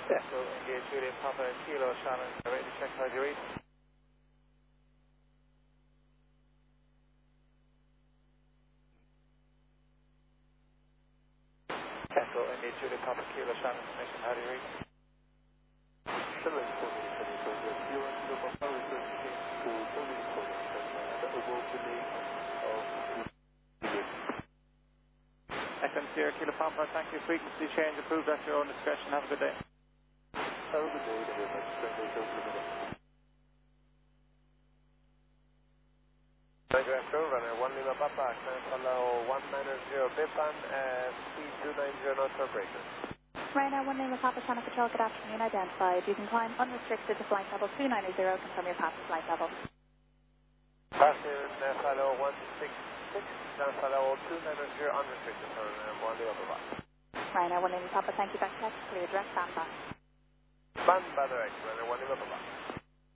Echo India Juliet Papa Kilo Shannon, ready to check how you read. Echo India Juliet Papa Kilo Shannon, information how do you read. Echo Sierra Kilo Papa, thank you. Frequency change approved at your own discretion. Have a good day. Have a good day. Runner 1 Lima Papa, Allow 190 Bipan, speed 290 knots for breakers. Right now, 1 Lima Papa, Channel Patrol, good afternoon, identified. You can climb unrestricted to flight level 290, confirm your pass to flight level. Passing Follow 166, Follow 290 unrestricted for 1 Lima Papa. Right now, 1 Lima Papa, thank you, back check, clear direct, stand by. Stand by direct, runner 1 Lima Papa.